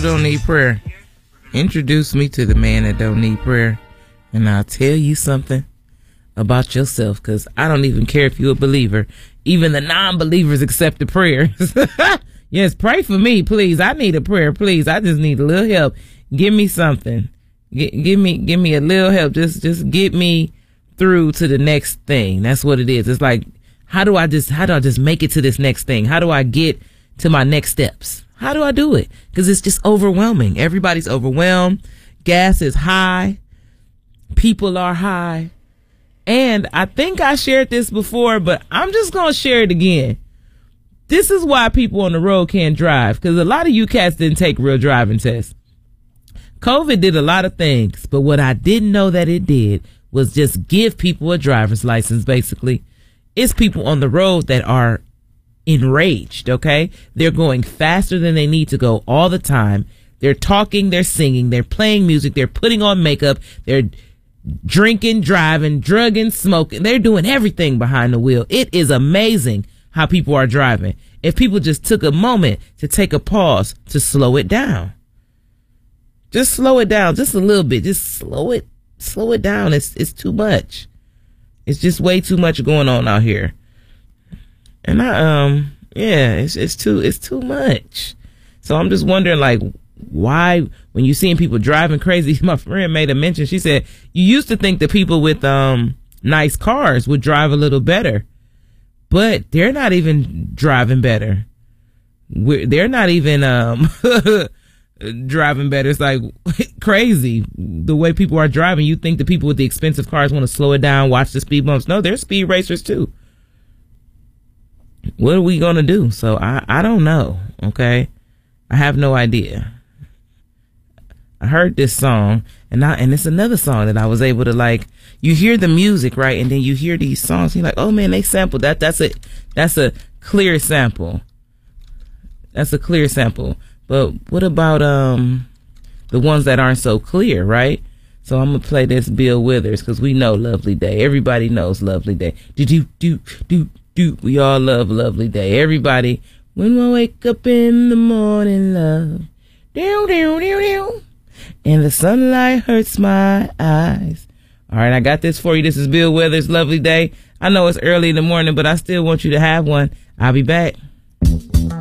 don't need prayer. Introduce me to the man that don't need prayer, and I'll tell you something about yourself, because I don't even care if you're a believer. Even the non-believers accept the prayers. Yes, pray for me, please. I need a prayer, please. I just need a little help. Give me something. Give me a little help. Just get me through to the next thing. That's what it is. It's like, how do I just make it to this next thing? How do I get to my next steps? How do I do it? Because it's just overwhelming. Everybody's overwhelmed. Gas is high. People are high. And I think I shared this before, but I'm just going to share it again. This is why people on the road can't drive, because a lot of you cats didn't take real driving tests. COVID did a lot of things, but what I didn't know that it did was just give people a driver's license, basically. It's people on the road that are enraged, okay? They're going faster than they need to go all the time. They're talking, they're singing, they're playing music, they're putting on makeup, they're drinking, driving, drugging, smoking. They're doing everything behind the wheel. It is amazing how people are driving. If people just took a moment to take a pause to slow it down. Just slow it down just a little bit. Just slow it down. It's too much. It's just way too much going on out here. And it's too much. So I'm just wondering, like, why, when you're seeing people driving crazy, my friend made a mention. She said, you used to think that people with nice cars would drive a little better, but they're not even driving better. They're not even driving better. It's like crazy the way people are driving. You think the people with the expensive cars want to slow it down, watch the speed bumps. No, they're speed racers too. What are we going to do? So I don't know. Okay. I have no idea. I heard this song, and it's another song that I was able to, like, you hear the music, right? And then you hear these songs, and you're like, oh man, they sampled that. That's a clear sample. That's a clear sample. But what about the ones that aren't so clear, right? So I'm gonna play this Bill Withers, because we know Lovely Day. Everybody knows Lovely Day. Do. We all love Lovely Day. Everybody, when we wake up in the morning, love. Do. And the sunlight hurts my eyes. All right, I got this for you. This is Bill Withers, Lovely Day. I know it's early in the morning, but I still want you to have one. I'll be back.